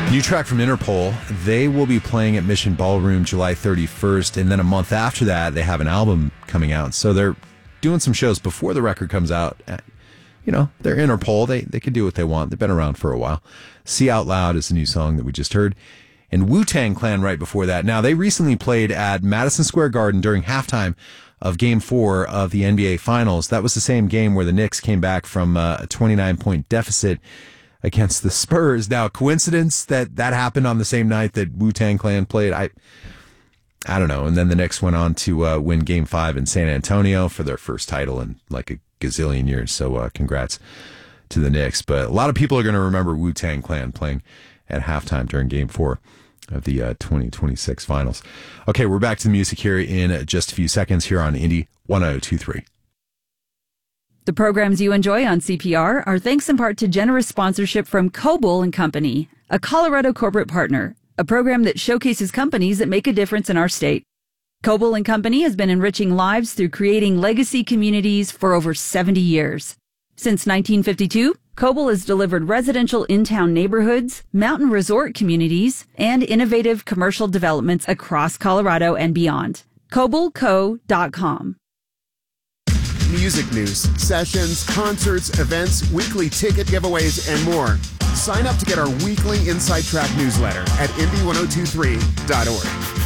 New track from Interpol. They will be playing at Mission Ballroom July 31st, and then a month after that, they have an album coming out. So they're doing some shows before the record comes out. You know, they're Interpol. They can do what they want. They've been around for a while. See Out Loud is the new song that we just heard. And Wu-Tang Clan right before that. Now, they recently played at Madison Square Garden during halftime of Game 4 of the NBA Finals. That was the same game where the Knicks came back from a 29-point deficit against the Spurs. Now, coincidence that happened on the same night that Wu-Tang Clan played? I don't know. And then the Knicks went on to win Game 5 in San Antonio for their first title in like a gazillion years. So congrats to the Knicks. But a lot of people are going to remember Wu-Tang Clan playing at halftime during Game 4 of the 2026 Finals. Okay, we're back to the music here in just a few seconds here on Indie 1023. The programs you enjoy on CPR are thanks in part to generous sponsorship from Coble and Company, a Colorado corporate partner, a program that showcases companies that make a difference in our state. Coble and Company has been enriching lives through creating legacy communities for over 70 years. Since 1952, Coble has delivered residential in-town neighborhoods, mountain resort communities, and innovative commercial developments across Colorado and beyond. CobleCo.com. Music news, sessions, concerts, events, weekly ticket giveaways, and more. Sign up to get our weekly Inside Track newsletter at indie1023.org.